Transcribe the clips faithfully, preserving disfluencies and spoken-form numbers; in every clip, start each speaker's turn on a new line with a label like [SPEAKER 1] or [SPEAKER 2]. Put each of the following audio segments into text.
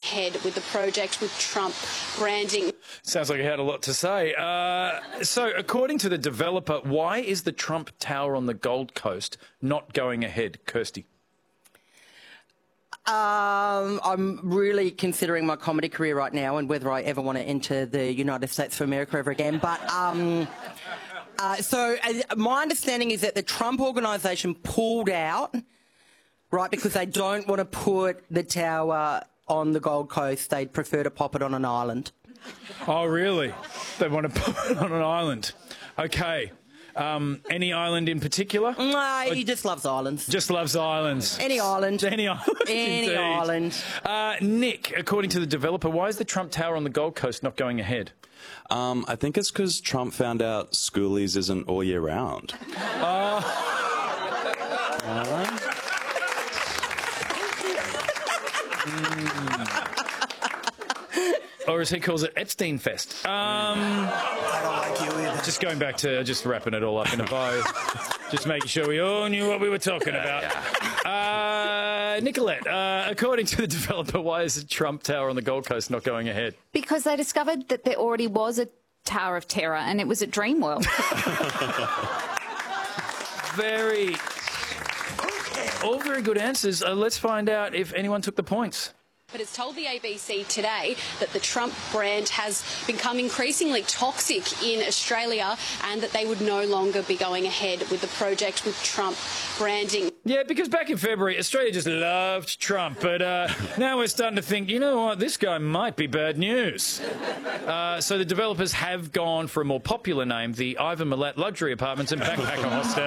[SPEAKER 1] ahead with the project with Trump branding.
[SPEAKER 2] Sounds like he had a lot to say. Uh, so, according to the developer, why is the Trump Tower on the Gold Coast not going ahead, Kirsty?
[SPEAKER 3] Um, I'm really considering my comedy career right now and whether I ever want to enter the United States of America ever again. But um, uh, so uh, my understanding is that the Trump organisation pulled out, right, because they don't want to put the tower on the Gold Coast. They'd prefer to pop it on an island.
[SPEAKER 2] Oh, really? They want to put it on an island. Okay. Um, any island in particular?
[SPEAKER 3] No, he just loves islands.
[SPEAKER 2] Just loves islands.
[SPEAKER 3] Any island.
[SPEAKER 2] Any island.
[SPEAKER 3] Any
[SPEAKER 2] indeed.
[SPEAKER 3] island.
[SPEAKER 2] Uh, Nick, according to the developer, why is the Trump Tower on the Gold Coast not going ahead?
[SPEAKER 4] Um, I think it's because Trump found out schoolies isn't all year round.
[SPEAKER 2] Uh,
[SPEAKER 4] uh,
[SPEAKER 2] mm. Or as he calls it, Epstein Fest. Um,
[SPEAKER 5] I don't like you either.
[SPEAKER 2] Just going back to just wrapping it all up in a bow. Just making sure we all knew what we were talking about. Uh, Nicolette, uh, according to the developer, why is the Trump Tower on the Gold Coast not going ahead?
[SPEAKER 6] Because they discovered that there already was a Tower of Terror and it was at Dreamworld.
[SPEAKER 2] Very... All very good answers. Uh, let's find out if anyone took the points.
[SPEAKER 1] But has told the A B C today that the Trump brand has become increasingly toxic in Australia and that they would no longer be going ahead with the project with Trump branding.
[SPEAKER 2] Yeah, because back in February, Australia just loved Trump, but uh, now we're starting to think, you know what, this guy might be bad news. Uh, so the developers have gone for a more popular name, the Ivan Milat Luxury Apartments and Backpacker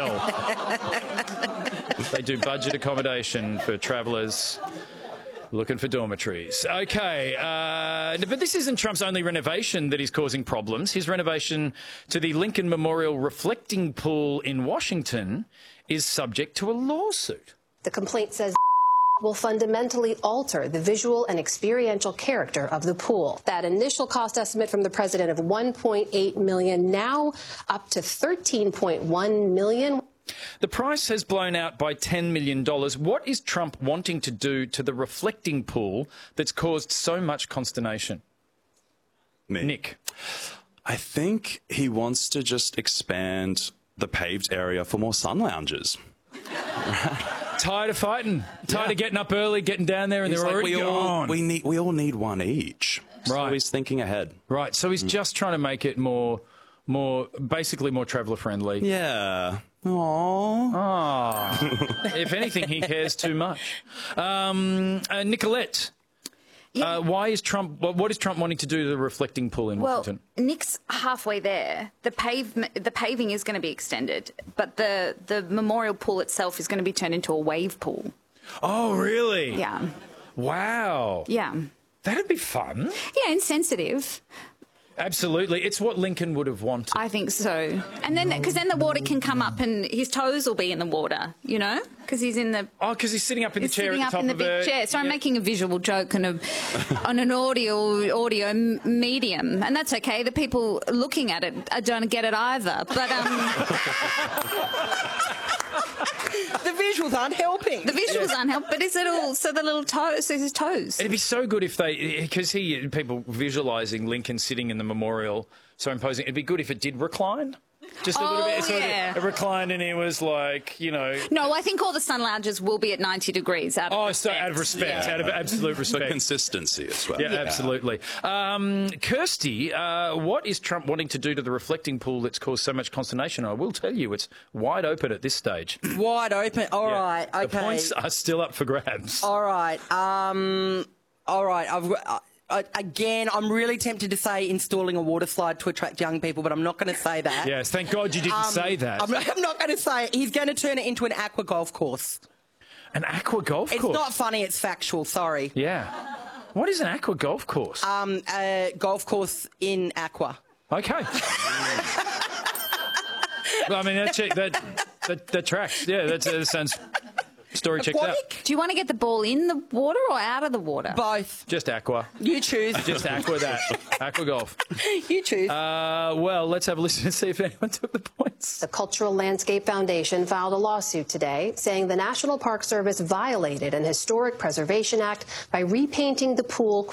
[SPEAKER 2] Hostel. They do budget accommodation for travellers looking for dormitories. Okay, uh, but this isn't Trump's only renovation that is causing problems. His renovation to the Lincoln Memorial Reflecting Pool in Washington is subject to a lawsuit.
[SPEAKER 7] The complaint says will fundamentally alter the visual and experiential character of the pool. That initial cost estimate from the president of one point eight million dollars now up to thirteen point one million dollars.
[SPEAKER 2] The price has blown out by ten million dollars. What is Trump wanting to do to the reflecting pool that's caused so much consternation?
[SPEAKER 4] Me.
[SPEAKER 2] Nick.
[SPEAKER 4] I think he wants to just expand the paved area for more sun lounges.
[SPEAKER 2] Tired of fighting. Tired yeah. of getting up early, getting down there, and
[SPEAKER 4] he's
[SPEAKER 2] they're
[SPEAKER 4] like,
[SPEAKER 2] already
[SPEAKER 4] we
[SPEAKER 2] gone.
[SPEAKER 4] All, we, need, we all need one each.
[SPEAKER 2] Right.
[SPEAKER 4] So he's thinking ahead.
[SPEAKER 2] Right. So he's mm. just trying to make it more, more, basically more traveller friendly.
[SPEAKER 4] Yeah. Aww.
[SPEAKER 2] Aww. If anything, he cares too much. Um, uh, Nicolette, yeah. uh, why is Trump? What, what is Trump wanting to do to the reflecting pool in
[SPEAKER 6] well,
[SPEAKER 2] Washington?
[SPEAKER 6] Well, Nick's halfway there. The pave, the paving is going to be extended, but the the memorial pool itself is going to be turned into a wave pool.
[SPEAKER 2] Oh, really?
[SPEAKER 6] Yeah.
[SPEAKER 2] Wow.
[SPEAKER 6] Yeah.
[SPEAKER 2] That'd be fun.
[SPEAKER 6] Yeah, insensitive.
[SPEAKER 2] Absolutely. It's what Lincoln would have wanted.
[SPEAKER 6] I think so. And then, because then the water can come up and his toes will be in the water, you know, because he's in the...
[SPEAKER 2] Oh, because he's sitting up in the chair at the top of it.
[SPEAKER 6] Sitting up in the big chair. So I'm
[SPEAKER 2] yeah.
[SPEAKER 6] making a visual joke on, a, on an audio audio medium. And that's okay. The people looking at it don't get it either. But... um.
[SPEAKER 3] The visuals aren't helping.
[SPEAKER 6] The visuals
[SPEAKER 2] yeah.
[SPEAKER 6] aren't helping, but is it all so the little toes, so his toes?
[SPEAKER 2] It'd be so good if they, because he people visualising Lincoln sitting in the memorial, so imposing. It'd be good if it did recline, just a
[SPEAKER 6] oh,
[SPEAKER 2] little bit. So
[SPEAKER 6] yeah.
[SPEAKER 2] it reclined and he was like, you know.
[SPEAKER 6] No, I think all the sun lounges will be at ninety degrees out of
[SPEAKER 2] oh,
[SPEAKER 6] respect.
[SPEAKER 2] so out of respect,
[SPEAKER 6] yeah.
[SPEAKER 2] out of absolute respect.
[SPEAKER 4] So consistency as well.
[SPEAKER 2] Yeah, yeah. absolutely. Um, Kirsty, uh, what is Trump wanting to do to the reflecting pool that's caused so much consternation? I will tell you, it's wide open at this stage.
[SPEAKER 3] Wide open. All
[SPEAKER 2] yeah.
[SPEAKER 3] right. Okay.
[SPEAKER 2] The points are still up for grabs.
[SPEAKER 3] All right. Um, all right. I've. Uh, Again, I'm really tempted to say installing a water slide to attract young people, but I'm not going to say that.
[SPEAKER 2] Yes, thank God you didn't um, say that.
[SPEAKER 3] I'm, I'm not going to say it. He's going to turn it into an aqua golf course.
[SPEAKER 2] An aqua golf
[SPEAKER 3] it's
[SPEAKER 2] course?
[SPEAKER 3] It's not funny, it's factual, sorry.
[SPEAKER 2] Yeah. What is an aqua golf course?
[SPEAKER 3] Um, a golf course in aqua.
[SPEAKER 2] Okay. Well, I mean, that, that, that, that tracks. Yeah, that, that sounds... Story checked out.
[SPEAKER 6] Do you want to get the ball in the water or out of the water?
[SPEAKER 3] Both.
[SPEAKER 2] Just aqua.
[SPEAKER 3] You choose.
[SPEAKER 2] Just aqua that. Aqua golf.
[SPEAKER 3] You choose.
[SPEAKER 2] Uh, well, let's have a listen and see if anyone took the points.
[SPEAKER 7] The Cultural Landscape Foundation filed a lawsuit today saying the National Park Service violated an Historic Preservation Act by repainting the pool